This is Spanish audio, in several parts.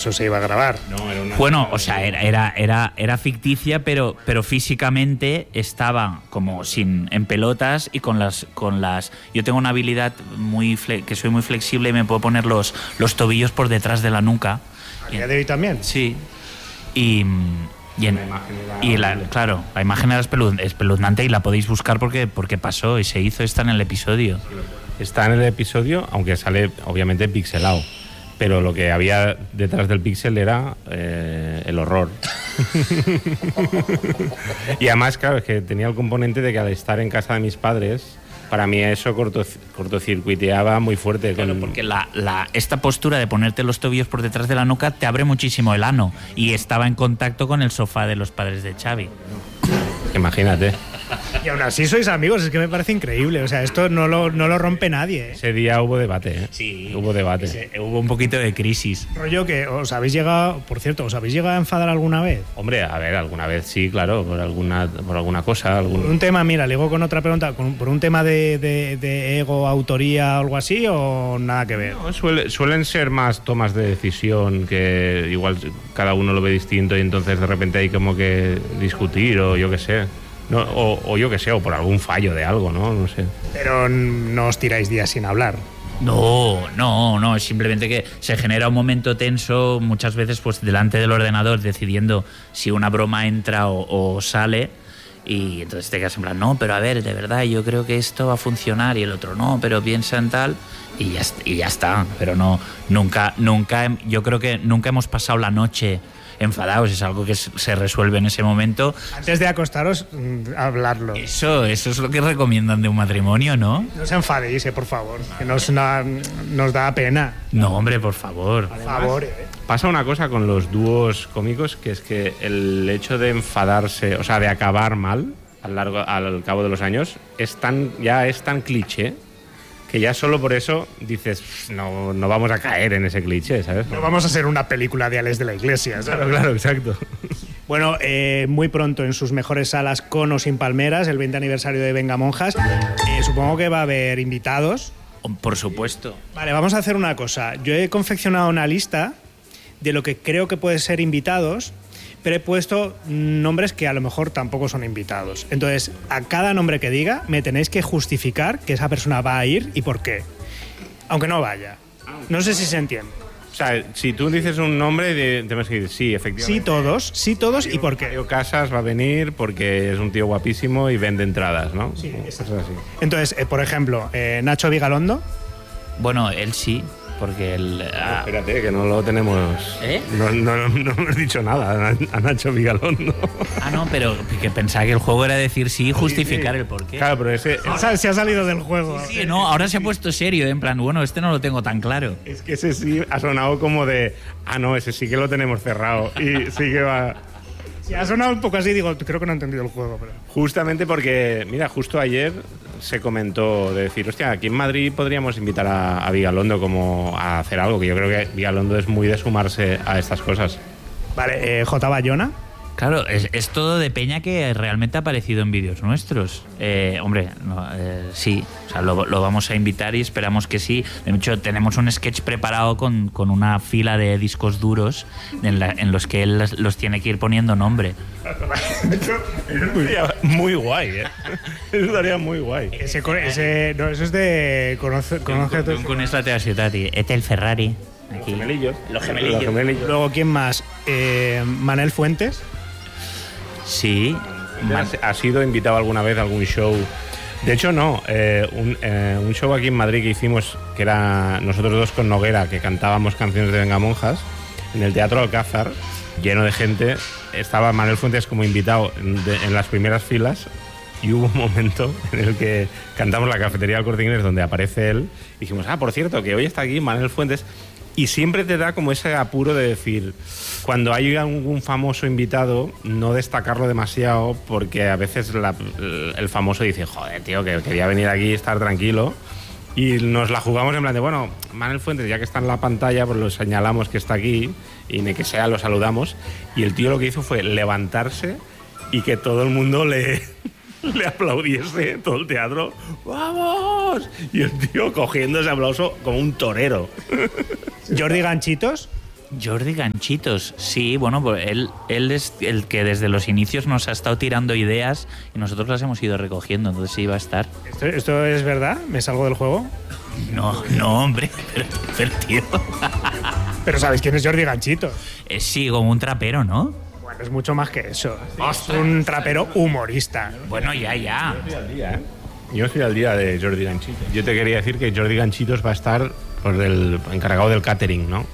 eso se iba a grabar. No, era una... Bueno, o sea, era ficticia, pero físicamente estaba como en pelotas y con las. Yo tengo una habilidad que soy muy flexible y me puedo poner los tobillos por detrás de la nuca. ¿A día de hoy también? Sí. Claro, la imagen era espeluznante y la podéis buscar porque pasó y se hizo. Está en el episodio. Está en el episodio, aunque sale obviamente pixelado. Pero lo que había detrás del píxel era el horror. Y además, claro, es que tenía el componente de que al estar en casa de mis padres, para mí eso cortocircuiteaba muy fuerte. Claro, porque esta postura de ponerte los tobillos por detrás de la nuca te abre muchísimo el ano. Y estaba en contacto con el sofá de los padres de Xavi. Imagínate. Y aún así sois amigos, es que me parece increíble. O sea, esto no lo rompe nadie, ¿eh? Ese día hubo debate, ¿eh? Sí. Hubo debate. Hubo un poquito de crisis. Rollo que os habéis llegado a enfadar alguna vez. Hombre, a ver, alguna vez sí, claro, por alguna cosa. Por un tema, mira, le digo con otra pregunta, ¿por un tema de ego, autoría o algo así o nada que ver? No, suelen ser más tomas de decisión que igual cada uno lo ve distinto y entonces de repente hay como que discutir o yo qué sé. No, o yo que sé, o por algún fallo de algo, ¿no? No sé. Pero no os tiráis días sin hablar. No, es simplemente que se genera un momento tenso muchas veces pues delante del ordenador decidiendo si una broma entra o sale y entonces te quedas en plan, no, pero a ver, de verdad yo creo que esto va a funcionar y el otro no, pero piensa en tal y ya está, pero nunca, yo creo que nunca hemos pasado la noche enfadados, es algo que se resuelve en ese momento. Antes de acostaros, hablarlo. Eso es lo que recomiendan de un matrimonio, ¿no? No os enfadéis, por favor, que nos da pena. No, hombre, por favor. Por favor, Pasa una cosa con los dúos cómicos, que es que el hecho de enfadarse, o sea, de acabar mal al cabo de los años, ya es tan cliché que ya solo por eso dices, no vamos a caer en ese cliché, ¿sabes? No vamos a hacer una película de Alex de la Iglesia, ¿sabes? Claro, exacto. Bueno, muy pronto en sus mejores salas, con o sin palmeras, el 20 aniversario de Vengamonjas. Supongo que va a haber invitados. Por supuesto. Vale, vamos a hacer una cosa. Yo he confeccionado una lista de lo que creo que pueden ser invitados, pero he puesto nombres que a lo mejor tampoco son invitados. Entonces, a cada nombre que diga, me tenéis que justificar que esa persona va a ir y por qué. Aunque no vaya. No sé si se entiende. O sea, si tú dices un nombre, tenemos que decir sí, efectivamente. Sí todos y por qué. Mario Casas va a venir porque es un tío guapísimo y vende entradas, ¿no? Sí, es así. Entonces, por ejemplo, Nacho Vigalondo. Bueno, él sí. Porque espérate, que no lo tenemos. ¿Eh? No hemos dicho nada a Nacho Vigalondo. No, pero que pensaba que el juego era decir sí y justificar el porqué. Claro, pero ese se ha salido del juego. Sí, no, ahora se ha puesto serio, en plan, bueno, este no lo tengo tan claro. Es que ese sí ha sonado como de, no, ese sí que lo tenemos cerrado y sí que va. Sí, ha sonado un poco así, digo, creo que no he entendido el juego. Pero... Justamente porque, mira, justo ayer se comentó de decir, hostia, aquí en Madrid podríamos invitar a Vigalondo como a hacer algo, que yo creo que Vigalondo es muy de sumarse a estas cosas. Vale, J. Bayona. Claro, es todo de peña que realmente ha aparecido en vídeos nuestros. Hombre, sí, o sea, lo vamos a invitar y esperamos que sí. De hecho, tenemos un sketch preparado con una fila de discos duros en los que él los tiene que ir poniendo nombre. Eso estaría muy guay, ¿eh? Eso estaría muy guay. Eso es de... Con esta te ciutat, el Ferrari. Aquí. Los gemelillos. Luego, ¿quién más? Manel Fuentes. Sí. ¿Ha sido invitado alguna vez a algún show? De hecho, no. Un show aquí en Madrid que hicimos, que era nosotros dos con Noguera, que cantábamos canciones de Vengamonjas, en el Teatro Alcázar, lleno de gente. Estaba Manel Fuentes como invitado en las primeras filas. Y hubo un momento en el que cantamos La Cafetería del Corte Inglés, donde aparece él. Y dijimos, por cierto, que hoy está aquí Manel Fuentes. Y siempre te da como ese apuro de decir, cuando hay algún famoso invitado, no destacarlo demasiado, porque a veces el famoso dice, joder, tío, que quería venir aquí y estar tranquilo. Y nos la jugamos en plan de, bueno, Manel Fuentes, ya que está en la pantalla, pues lo señalamos que está aquí y ni que sea lo saludamos. Y el tío lo que hizo fue levantarse y que todo el mundo le aplaudiese, todo el teatro. ¡Vamos! Y el tío cogiendo ese aplauso como un torero. Jordi Ganchitos. Jordi Ganchitos, sí, bueno, pues él es el que desde los inicios nos ha estado tirando ideas y nosotros las hemos ido recogiendo, entonces sí va a estar. ¿Esto es verdad? ¿Me salgo del juego? No, hombre, pero tío. Pero ¿sabéis quién es Jordi Ganchitos? Sí, como un trapero, ¿no? Bueno, es mucho más que eso. Es un trapero humorista. Bueno, ya. Yo estoy al día de Jordi Ganchitos. Yo te quería decir que Jordi Ganchitos va a estar pues, el encargado del catering, ¿no?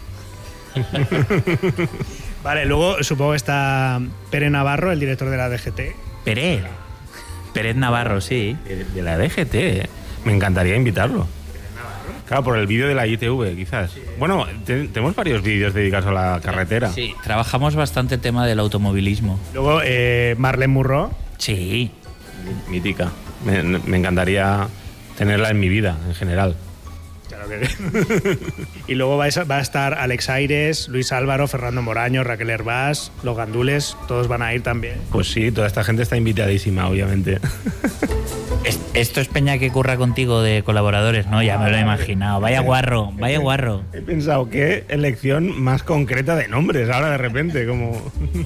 Vale, luego supongo que está Pere Navarro, el director de la DGT. Pérez Navarro, sí. De la DGT, me encantaría invitarlo. Claro, por el vídeo de la ITV, quizás. Bueno, tenemos varios vídeos dedicados a la carretera. Sí, trabajamos bastante el tema del automovilismo. Luego Marlene Murró. Sí. Mítica. Me encantaría tenerla en mi vida, en general. Claro que Y luego va a estar Alex Aires, Luis Álvaro, Fernando Moraño, Raquel Hervás, los Gandules, todos van a ir también. Pues sí, toda esta gente está invitadísima, obviamente. Esto es peña que curra contigo de colaboradores, ¿no? Ya me lo he imaginado. Vaya guarro. He pensado, qué elección más concreta de nombres ahora de repente, como...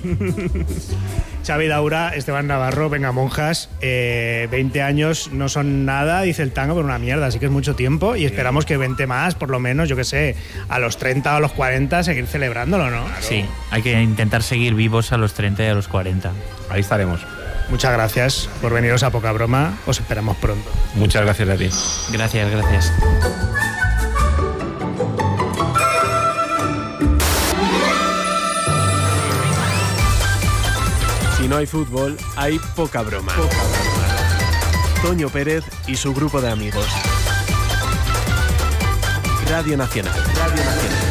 Xavi Daura, Esteban Navarro, venga monjas, 20 años no son nada, dice el tango, pero una mierda, así que es mucho tiempo y esperamos que 20 más, por lo menos, yo qué sé, a los 30 o a los 40 seguir celebrándolo, ¿no? Claro. Sí, hay que intentar seguir vivos a los 30 y a los 40. Ahí estaremos. Muchas gracias por veniros a Poca Broma, os esperamos pronto. Muchas gracias a ti. Gracias. Si no hay fútbol, hay Poca Broma. Toño Pérez y su grupo de amigos. Radio Nacional.